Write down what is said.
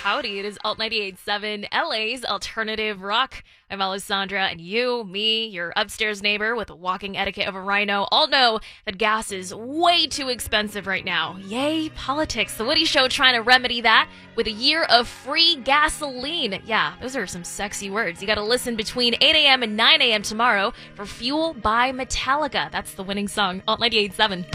howdy. It is Alt 98.7, LA's alternative rock. I'm Alessandra, and you, me, your upstairs neighbor with a walking etiquette of a rhino, all know that gas is way too expensive right now. Yay, politics. The Woody Show trying to remedy that with a year of free gasoline. Yeah, those are some sexy words. You gotta listen between 8 a.m. and 9 a.m. tomorrow for Fuel by Metallica. That's the winning song, Alt 98.7.